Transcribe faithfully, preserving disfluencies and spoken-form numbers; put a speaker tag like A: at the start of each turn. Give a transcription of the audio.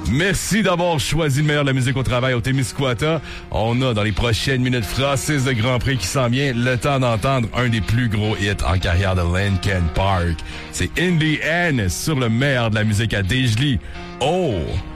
A: Merci d'avoir choisi le meilleur de la musique au travail au Témiscouata. On a dans les prochaines minutes Francis de Grand Prix qui s'en vient. Le temps d'entendre un des plus gros hits en carrière de Linkin Park. C'est In the End sur le meilleur de la musique à Desjely. Oh!